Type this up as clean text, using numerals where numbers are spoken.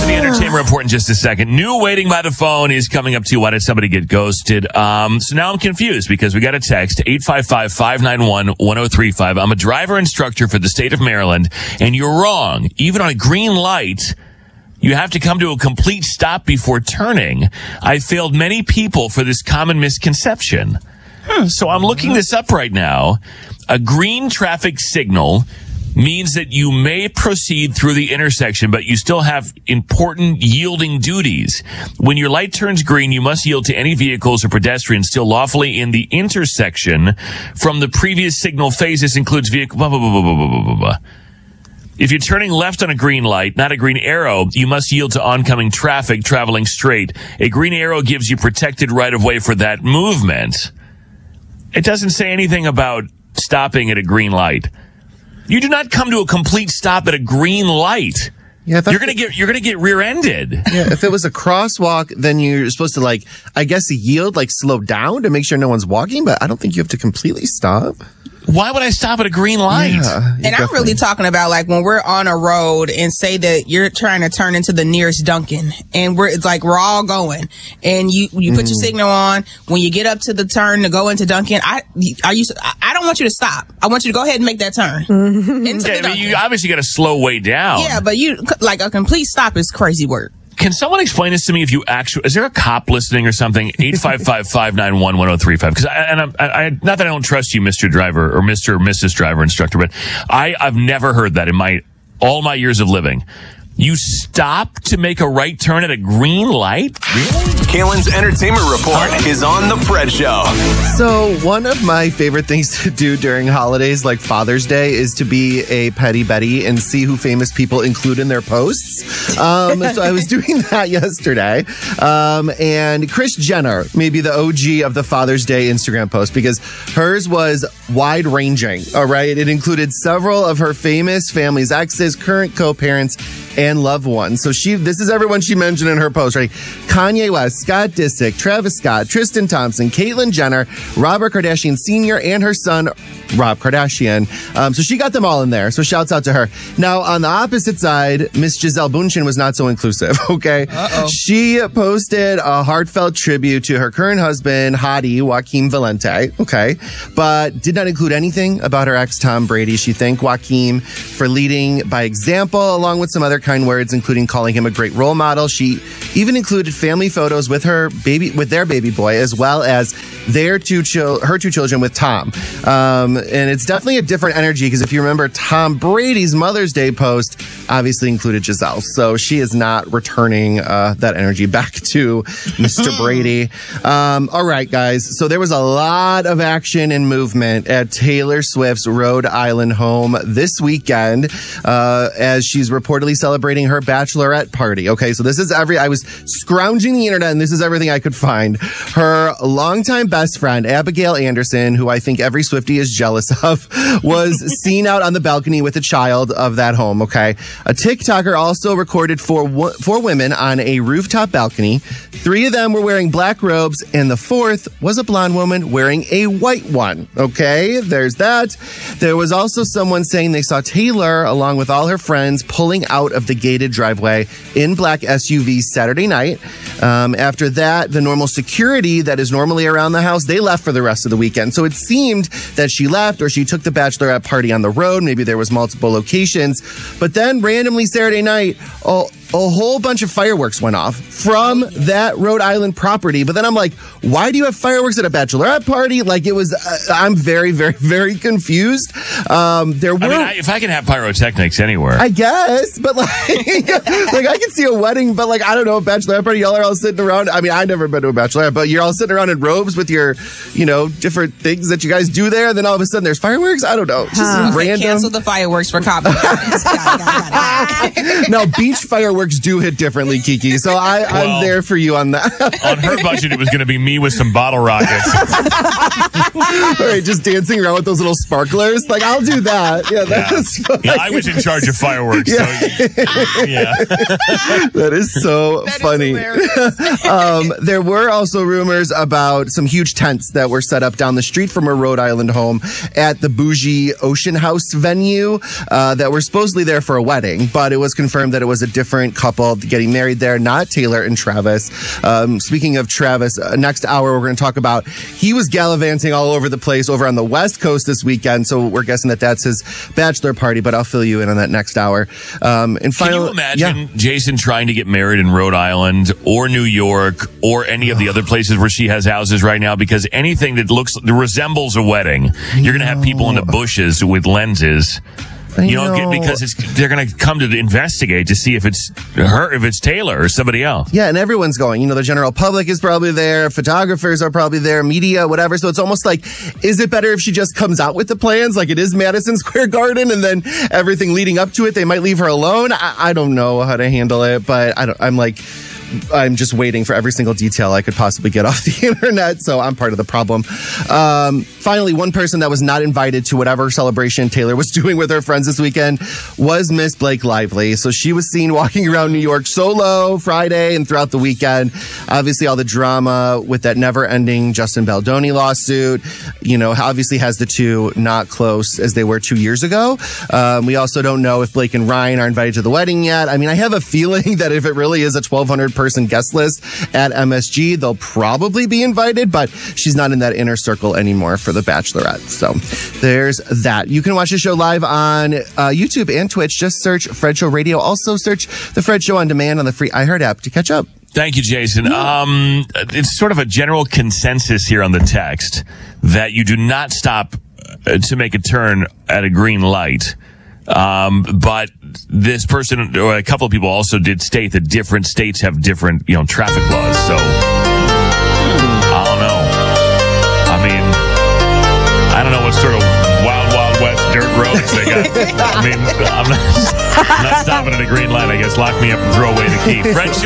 the entertainment report in just a second. New waiting by the phone is coming up to why did somebody get ghosted? So now I'm confused because we got a text, 855-591-1035. I'm a driver instructor for the state of Maryland, and you're wrong. Even on a green light, you have to come to a complete stop before turning. I failed many people for this common misconception. So I'm looking this up right now. A green traffic signal means that you may proceed through the intersection, but you still have important yielding duties. When your light turns green, you must yield to any vehicles or pedestrians still lawfully in the intersection from the previous signal phase. This includes vehicle, blah, blah, blah, blah, blah, blah, blah, blah. If you're turning left on a green light, not a green arrow, you must yield to oncoming traffic traveling straight. A green arrow gives you protected right-of-way for that movement. It doesn't say anything about stopping at a green light. You do not come to a complete stop at a green light. Yeah, you're gonna get rear-ended. Yeah, if it was a crosswalk, then you're supposed to yield, slow down to make sure no one's walking. But I don't think you have to completely stop. Why would I stop at a green light? Yeah, and I'm really talking about when we're on a road and say that you're trying to turn into the nearest Dunkin' and we're all going and you put your signal on when you get up to the turn to go into Dunkin'. I don't want you to stop. I want you to go ahead and make that turn. You obviously got to slow way down. Yeah, but a complete stop is crazy work. Can someone explain this to me? Is there a cop listening or something? 855-591-1035. Because not that I don't trust you, Mr. Driver or Mr. or Mrs. Driver Instructor, but I've never heard that in all my years of living. You stop to make a right turn at a green light? Really? Kalen's entertainment report is on The Fred Show. So one of my favorite things to do during holidays like Father's Day is to be a petty Betty and see who famous people include in their posts. So I was doing that yesterday. And Kris Jenner may be the OG of the Father's Day Instagram post because hers was wide-ranging, all right? It included several of her famous family's exes, current co-parents, and loved ones. So this is everyone she mentioned in her post, right? Kanye West, Scott Disick, Travis Scott, Tristan Thompson, Caitlyn Jenner, Robert Kardashian Sr., and her son, Rob Kardashian. So she got them all in there. So shouts out to her. Now, on the opposite side, Miss Gisele Bündchen was not so inclusive, okay? Uh-oh. She posted a heartfelt tribute to her current husband, hottie Joaquin Valente, okay? But did not include anything about her ex, Tom Brady. She thanked Joaquin for leading by example, along with some other kind words, including calling him a great role model. She even included family photos with their baby boy, as well as her two children with Tom. And it's definitely a different energy because if you remember, Tom Brady's Mother's Day post obviously included Gisele. So she is not returning that energy back to Mr. Brady. All right, guys. So there was a lot of action and movement at Taylor Swift's Rhode Island home this weekend as she's reportedly celebrating her bachelorette party. Okay, so this is I was scrounging the internet and this is everything I could find. Her longtime best friend, Abigail Anderson, who I think every Swiftie is jealous of, was seen out on the balcony with a child of that home, okay? A TikToker also recorded four women on a rooftop balcony. 3 of them were wearing black robes, and the 4th was a blonde woman wearing a white one, okay? There's that. There was also someone saying they saw Taylor, along with all her friends, pulling out of the gated driveway in black SUVs Saturday night. After that, the normal security that is normally around the house, they left for the rest of the weekend. So it seemed that she left or she took the bachelorette party on the road. Maybe there was multiple locations. But then randomly Saturday night, a whole bunch of fireworks went off from that Rhode Island property. But then I'm like, why do you have fireworks at a bachelorette party? I'm very, very, very confused. If I can have pyrotechnics anywhere, I guess, but I can see a wedding, but I don't know, a bachelorette party, y'all are all sitting around. I mean, I've never been to a bachelorette, but you're all sitting around in robes with your, different things that you guys do there. And then all of a sudden there's fireworks. I don't know. Just random. Cancel the fireworks for cop. No, beach fireworks do hit differently, Kiki. So I'm there for you on that. On her budget, it was going to be me with some bottle rockets. All right, just dancing around with those little sparklers. I'll do that. Yeah, that's fun. Yeah, I was in charge of fireworks. Yeah. So, yeah. That is so funny. There were also rumors about some huge tents that were set up down the street from her Rhode Island home at the bougie Ocean House venue that were supposedly there for a wedding, but it was confirmed that it was a different current couple getting married there, not Taylor and Travis. Speaking of Travis, next hour we're going to talk about he was gallivanting all over the place over on the West Coast this weekend, so we're guessing that that's his bachelor party, but I'll fill you in on that next hour. And Can you imagine Jason trying to get married in Rhode Island or New York or any of the other places where she has houses right now? Because anything that resembles a wedding, you're going to have people in the bushes with lenses. Because they're going to come to investigate to see if it's her, if it's Taylor or somebody else. Yeah, and everyone's going. The general public is probably there. Photographers are probably there. Media, whatever. So it's almost like, is it better if she just comes out with the plans like it is Madison Square Garden and then everything leading up to it, they might leave her alone? I don't know how to handle it, but I'm just waiting for every single detail I could possibly get off the internet, so I'm part of the problem. Finally, one person that was not invited to whatever celebration Taylor was doing with her friends this weekend was Miss Blake Lively. So she was seen walking around New York solo Friday and throughout the weekend. Obviously, all the drama with that never-ending Justin Baldoni lawsuit, obviously has the two not close as they were 2 years ago. We also don't know if Blake and Ryan are invited to the wedding yet. I mean, I have a feeling that if it really is a 1,200-person guest list at MSG, they'll probably be invited, but she's not in that inner circle anymore for the Bachelorette. So there's that. You can watch the show live on YouTube and Twitch. Just search Fred Show Radio. Also search The Fred Show on demand on the free iHeart app to catch up. Thank you, Jason. It's sort of a general consensus here on the text that you do not stop to make a turn at a green light. But this person, or a couple of people also did state that different states have different, traffic laws. So, I don't know. I mean, I don't know what sort of wild, wild west dirt roads they got. I mean, I'm not stopping at a green light. I guess lock me up and throw away the key. Fred Show.